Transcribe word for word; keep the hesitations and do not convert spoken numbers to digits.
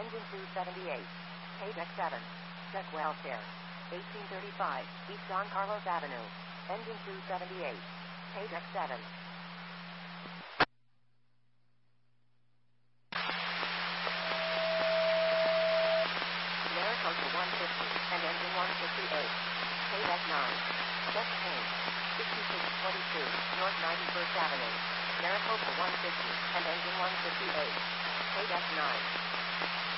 Engine two seventy-eight. Paydeck seven. Deck Welfare. eighteen thirty-five, East Don Carlos Avenue. Engine two seventy-eight. Paydeck seven. Maricopa one fifty and engine one fifty-eight. Paydeck nine. Deck Payne. sixty-six twenty-two, North ninety-first Avenue. Maricopa one fifty and engine one fifty-eight. Paydeck nine.